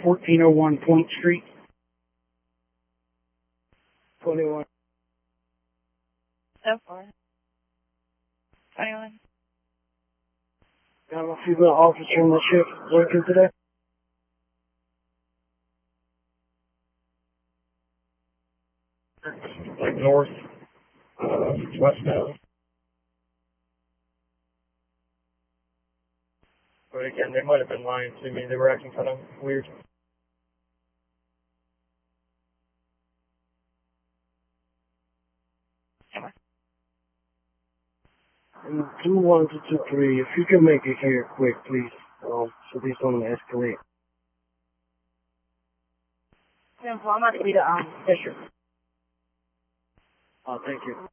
1401 Point Street. 21. So far. 21. Got a female officer on the shift working today. Like north, westbound. But again, they might have been lying to me. They were acting kind of weird. And 21223, if you can make it here quick, please. So these don't escalate. I'm about to be the district. Thank you.